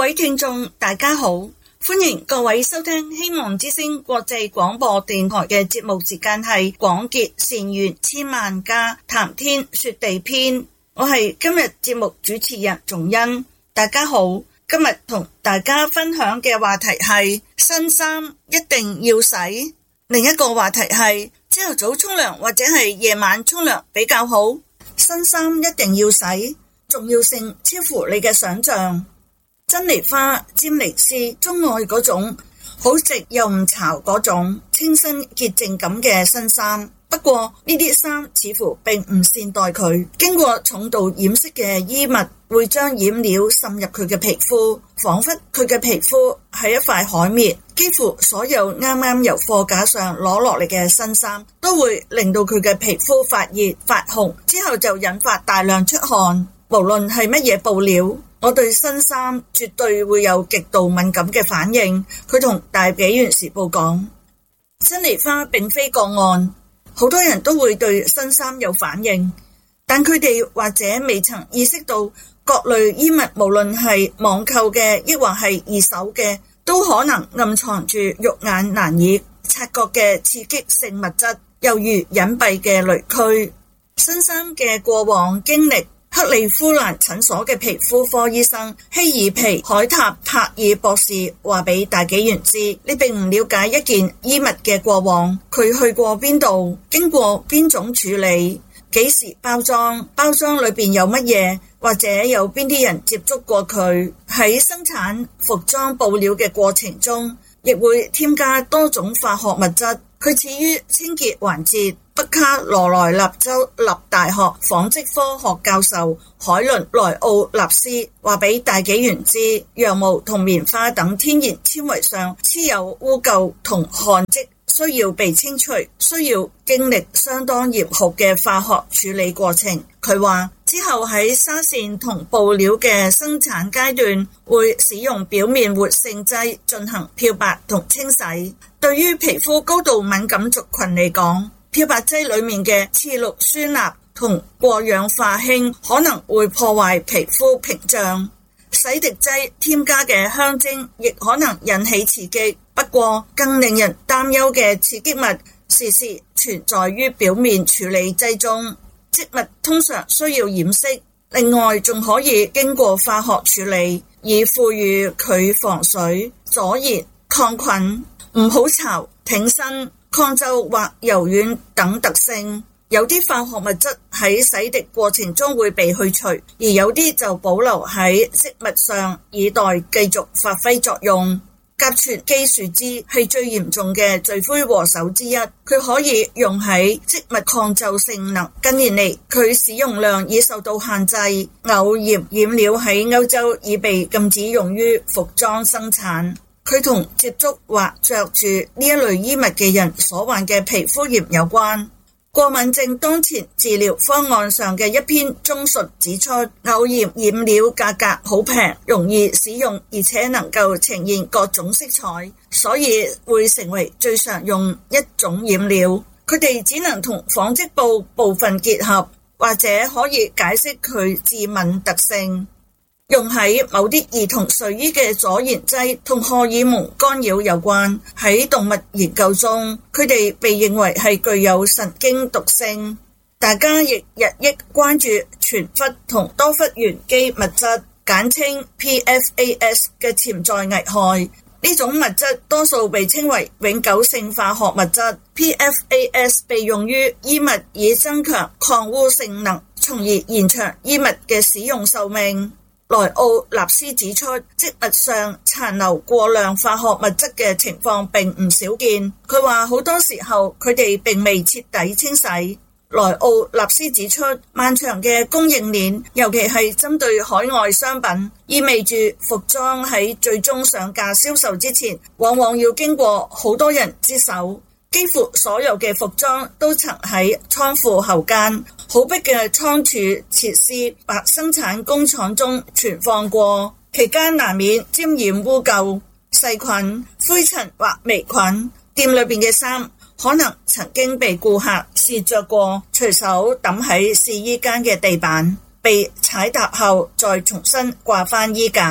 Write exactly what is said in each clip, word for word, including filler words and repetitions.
位聽眾大家好，歡迎各位收聽希望之聲國際廣播電台嘅節目，時間係廣結善緣千萬家談天說地篇。我係今日節目主持人仲恩。大家好，今日同大家分享嘅話題係新衫一定要洗。另一個話題係朝頭早沖涼或者係夜晚沖涼比較好。新衫一定要洗，重要性超乎你嘅想象。珍妮花詹尼斯鍾愛嗰種好直又唔潮嗰種清新潔淨感嘅新衫，不過呢啲衫似乎並唔善待佢，經過重度染色嘅衣物會將染料滲入佢嘅皮膚，仿佛佢嘅皮膚係一塊海綿。幾乎所有啱啱由貨架上攞落嚟嘅新衫都會令到佢嘅皮膚發熱發紅，之後就引發大量出汗。無論係乜嘢布料，我對新衫絕對會有極度敏感嘅反應。佢同大紀元時報講，珍妮花並非個案，好多人都會對新衫有反應，但佢哋或者未曾意識到各類衣物無論係網購嘅抑或係二手嘅，都可能暗藏住肉眼難以察覺嘅刺激性物質，猶如隱蔽嘅雷區。新衫嘅過往經歷，克利夫蘭診所嘅皮膚科醫生希爾皮海塔柏爾博士話俾大紀元知，你並唔了解一件衣物嘅過往，佢去過邊度，經過邊種處理，幾時包裝，包裝裏邊有乜嘢，或者有邊啲人接觸過佢。喺生產服裝布料嘅過程中，亦會添加多種化學物質。佢始於清潔環節。北卡羅來納州立大學紡織科學教授海倫萊奧納斯話俾大紀元知，羊毛同棉花等天然纖維上黐有污垢同汗漬，需要被清除，需要經歷相當嚴酷嘅化學處理過程。佢話之後喺紗線同布料嘅生產階段會使用表面活性劑進行漂白同清洗。對於皮膚高度敏感族群嚟講，漂白劑裏面嘅次氯酸鈉同過氧化氫可能會破壞皮膚屏障，洗滌劑添加嘅香精亦可能引起刺激。不過更令人擔憂嘅刺激物時時存在於表面處理劑中，織物通常需要染色，另外仲可以經過化學處理以賦予佢防水、阻燃、抗菌、唔好潮、挺身、抗皺或柔軟等特性。有啲化學物質喺洗滌過程中會被去除，而有啲就保留喺織物上以待繼續發揮作用。甲醛基樹脂係最嚴重嘅罪魁禍首之一，佢可以用喺織物抗皺性能。近年嚟佢使用量已受到限制，偶鹽染料喺歐洲已被禁止用於服裝生產。佢同接觸或着住呢一類衣物嘅人所患嘅皮膚炎有關。過敏症當前治療方案上嘅一篇綜述指出，偶鹽染料價格好平，容易使用，而且能夠呈現各種色彩，所以會成為最常用一種染料。佢哋只能同紡織布部分結合，或者可以解釋佢致敏特性。用喺某啲兒童睡衣嘅阻燃劑同荷爾蒙干擾有關。喺動物研究中，佢哋被認為係具有神經毒性。大家亦日益關注全氟同多氟原基物質，簡稱 P F A S 嘅潛在危害。呢種物質多數被稱為永久性化學物質。 P F A S 被用於衣物以增強抗污性能，從而延長衣物嘅使用壽命。萊奧納斯指出，織物上殘留過量化學物質嘅情況並唔少見。佢話好多時候佢哋並未徹底清洗。萊奧納斯指出，漫長嘅供應鏈，尤其係針對海外商品，意味住服裝喺最終上架銷售之前，往往要經過好多人之手。幾乎所有嘅服裝都曾喺倉庫後間、好逼嘅倉儲設施或生產工廠中存放過，期間難免沾染污垢、細菌、灰塵或微菌。店裏邊嘅衫可能曾經被顧客試着過，隨手抌喺試衣間嘅地板，被踩踏後再重新掛返衣架。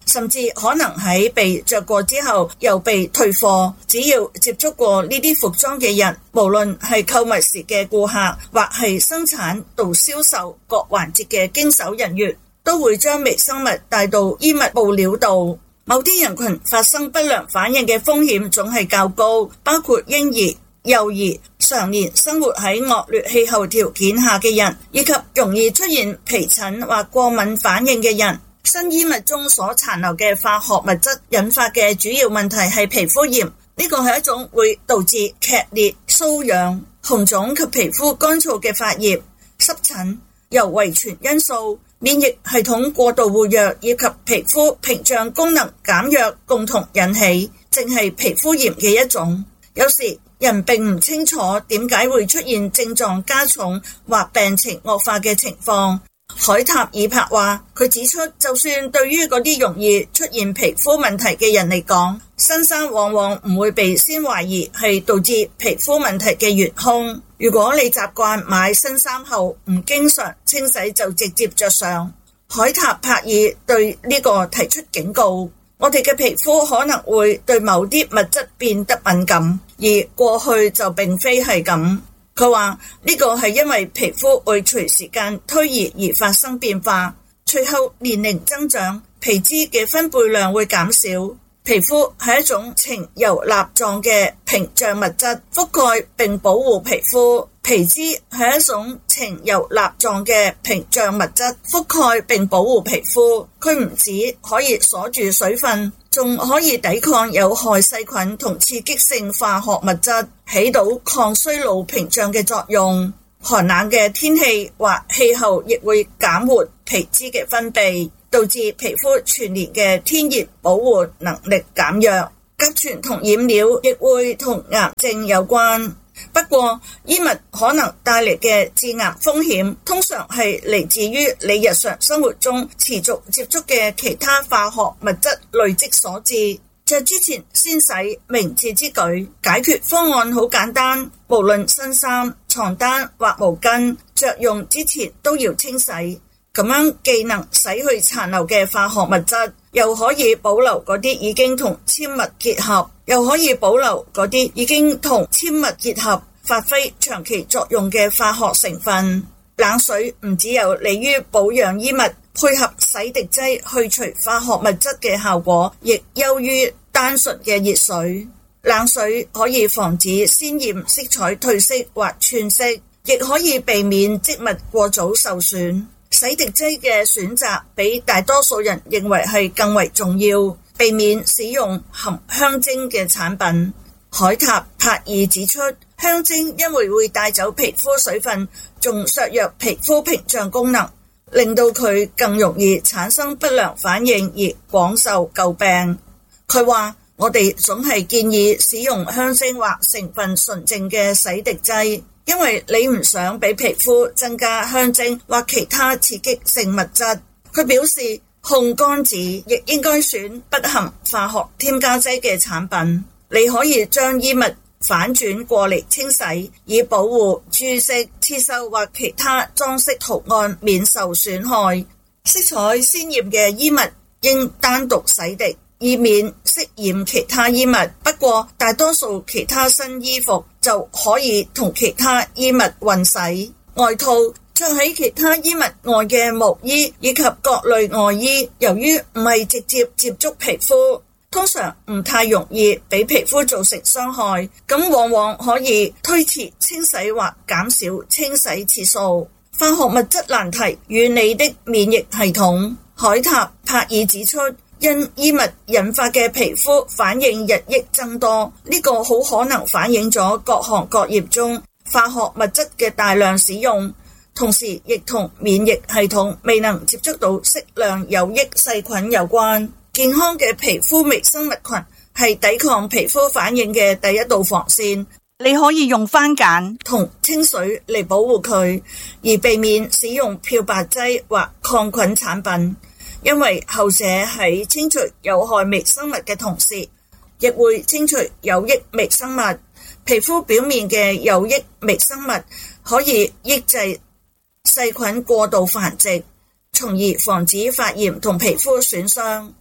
甚至可能喺被着過之後又被退貨。只要接觸過呢啲服裝嘅人，無論係購物時嘅顧客或係生產到銷售各環節嘅經手人員，都會將微生物帶到衣物布料度。某啲人群發生不良反應嘅風險總係較高，包括嬰兒、幼兒、常年生活喺惡劣氣候條件下嘅人，以及容易出現皮疹或過敏反應嘅人。新衣物中所殘留嘅化學物質引發嘅主要問題係皮膚炎，呢個係一種會導致劇烈瘙癢、紅腫及皮膚乾燥嘅發炎。濕疹由遺傳因素、免疫系統過度活躍以及皮膚屏障功能減弱共同引起，正係皮膚炎嘅一種。有時人並唔清楚點解會出現症狀加重或病情惡化嘅情況。海塔爾帕話，佢指出，就算對於嗰啲容易出現皮膚問題嘅人嚟講，新衫往往唔會被先懷疑係導致皮膚問題嘅元兇。如果你習慣買新衫後唔經常清洗就直接着上，海塔帕爾對呢個提出警告。我哋嘅皮膚可能會對某啲物質變得敏感，而過去就並非係咁。佢話呢個係因為皮膚會隨時間推移而發生變化，隨後年齡增長，皮脂嘅分貝量會減少。皮膚係一種呈游蠟狀嘅屏障物質，覆蓋並保護皮膚。皮脂係一種呈游蠟狀嘅屏障物質，覆蓋並保護皮膚。佢唔止可以鎖住水分，仲可以抵抗有害細菌同刺激性化學物質，起到抗衰老屏障嘅作用。寒冷嘅天氣或氣候亦會減緩皮脂嘅分泌，導致皮膚全年嘅天然保護能力減弱。甲醛同染料亦會同癌症有關。不過，衣物可能帶嚟嘅致癌風險，通常係嚟自於你日常生活中持續接觸嘅其他化學物質累積所致。着之前先洗，明智之舉。解決方案好簡單，無論新衫、床單或毛巾，着用之前都要清洗。咁樣既能洗去殘留嘅化學物質，又可以保留嗰啲已經同纖物結合，又可以保留嗰啲已經同纖物結合發揮長期作用嘅化學成分。冷水唔只有利於保養衣物，配合洗滌劑去除化學物質嘅效果，亦優於單純嘅熱水。冷水可以防止鮮豔色彩褪色或串色，亦可以避免織物過早受損。洗滌劑嘅選擇比大多數人認為係更為重要，避免使用含香精嘅產品。海塔帕爾指出，香精因為會帶走皮膚水分，仲削弱皮膚屏障功能，令到佢更容易產生不良反應而廣受詬病。佢話，我哋總係建議使用香精或成分純淨嘅洗滌劑，因為你唔想俾皮膚增加香精或其他刺激性物質。佢表示，烘乾紙亦應該選不含化學添加劑嘅產品。你可以將衣物反轉過嚟清洗，以保護珠飾、刺繡或其他裝飾圖案免受損害。色彩鮮豔嘅衣物應單獨洗滌，以免色染其他衣物。不過大多數其他新衣服就可以同其他衣物混洗。外套着喺其他衣物外嘅毛衣以及各類外衣，由於唔係直接接觸皮膚，通常唔太容易俾皮膚造成傷害，咁往往可以推遲清洗或減少清洗次數。化學物質難題與你的免疫系統。海塔帕爾指出，因衣物引發嘅皮膚反應日益增多，呢個好可能反映咗各行各業中化學物質嘅大量使用，同時亦同免疫系統未能接觸到適量有益細菌有關。健康嘅皮膚微生物群係抵抗皮膚反應嘅第一道防線，你可以用番梘同清水嚟保護佢，而避免使用漂白劑或抗菌產品，因為後者喺清除有害微生物嘅同時，亦會清除有益微生物。皮膚表面嘅有益微生物可以抑制細菌過度繁殖，從而防止發炎同皮膚損傷。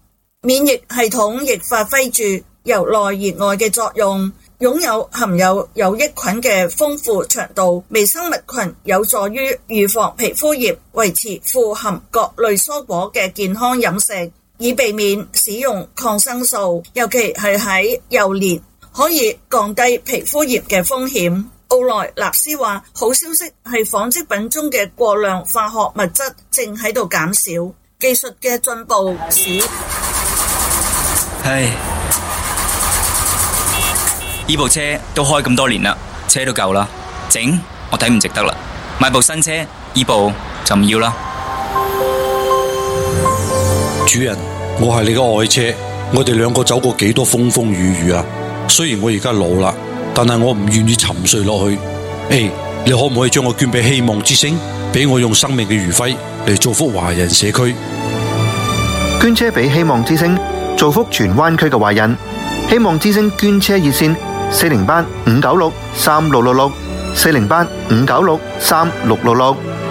免疫系統亦發揮住由內而外嘅作用，擁有含有有益菌嘅豐富腸道微生物群，有助於預防皮膚炎，維持富含各類蔬果嘅健康飲食，以避免使用抗生素，尤其係喺幼年，可以降低皮膚炎嘅風險。奧萊納斯話，好消息係紡織品中嘅過量化學物質正喺度減少，技術嘅進步使唉，呢部車都開咁多年啦，車都夠啦，整我睇唔值得啦，買部新車，呢部就唔要啦。 主人，我係你嘅愛車，我哋兩個走過幾多風風雨雨啊！雖然我而家老啦，但係我唔願意沉睡落去。誒，你可唔可以將我捐俾希望之星，俾我用生命嘅餘暉嚟造福華人社區？ 捐車俾希望之星，造福荃灣區嘅華人。希望之星捐車熱線：四零八五九六三六六六，四零八五九六三六六六。